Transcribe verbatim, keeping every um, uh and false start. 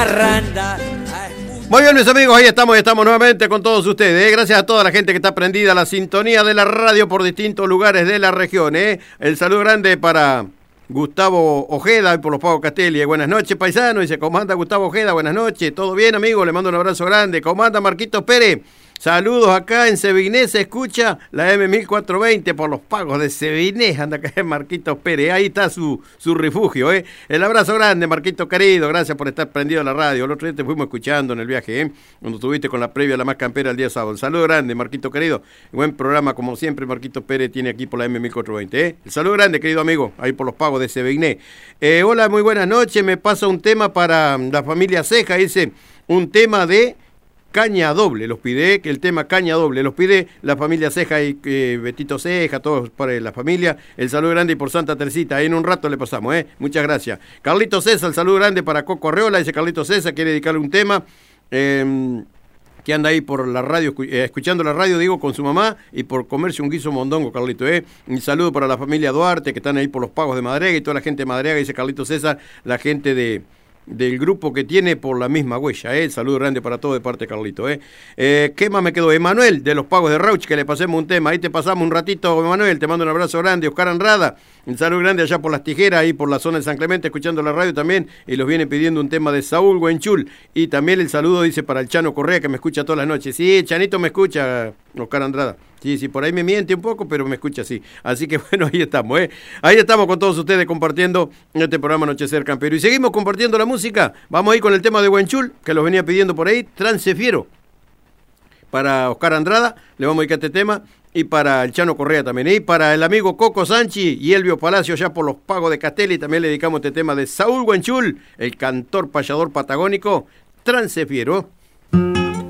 Muy bien, mis amigos, ahí estamos, estamos nuevamente con todos ustedes. ¿eh? Gracias a toda la gente que está prendida a la sintonía de la radio por distintos lugares de la región. ¿eh? El saludo grande para Gustavo Ojeda, por los Pagos Castelli. Buenas noches, paisano. Dice, ¿cómo anda Gustavo Ojeda? Buenas noches. ¿Todo bien, amigo? Le mando un abrazo grande. ¿Cómo anda Marquitos Pérez? Saludos acá en Seviné, se escucha la M mil cuatrocientos veinte por los Pagos de Seviné. Anda acá en Marquitos Pérez, ahí está su, su refugio. ¿eh? El abrazo grande, Marquito querido, gracias por estar prendido a la radio. El otro día te fuimos escuchando en el viaje, ¿eh? cuando estuviste con la previa a la más campera el día sábado. Saludo grande, Marquito querido. Buen programa, como siempre, Marquito Pérez tiene aquí por la M mil cuatrocientos veinte. ¿eh? El saludo grande, querido amigo, ahí por los Pagos de Seviné. Eh, hola, muy buenas noches. Me pasa un tema para la familia Ceja, dice, un tema de Caña Doble, los pide, que el tema Caña Doble, los pide la familia Ceja y eh, Betito Ceja, todos para la familia, el saludo grande y por Santa Teresita, ahí en un rato le pasamos, ¿eh? Muchas gracias. Carlito César, el saludo grande para Coco Arreola, dice Carlito César, quiere dedicarle un tema, eh, que anda ahí por la radio, eh, escuchando la radio, digo, con su mamá, y por comerse un guiso mondongo, Carlito, ¿eh? Un saludo para la familia Duarte, que están ahí por los Pagos de Madrega, y toda la gente de Madrega, dice Carlito César, la gente de... del grupo que tiene por la misma huella, ¿eh? Saludo grande para todo de parte de Carlito, ¿eh? Eh, ¿Qué más me quedó? Emanuel, de los Pagos de Rauch, que le pasemos un tema, ahí te pasamos un ratito, Emanuel, te mando un abrazo grande. Oscar Andrada, un saludo grande allá por Las Tijeras, ahí por la zona de San Clemente, escuchando la radio también, y los viene pidiendo un tema de Saúl Huenchul, y también el saludo, dice, para el Chano Correa, que me escucha todas las noches. Sí, Chanito me escucha, Oscar Andrada. Sí, sí, por ahí me miente un poco, pero me escucha así. Así que bueno, ahí estamos, ¿eh? Ahí estamos con todos ustedes compartiendo este programa Anochecer Campero. Y seguimos compartiendo la música. Vamos ahí con el tema de Huenchul, que los venía pidiendo por ahí. Transefiero. Para Oscar Andrada, le vamos a dedicar este tema. Y para el Chano Correa también. Y para el amigo Coco Sanchi y Elvio Palacio, ya por los Pagos de Castelli, también le dedicamos este tema de Saúl Huenchul, el cantor payador patagónico. Transefiero.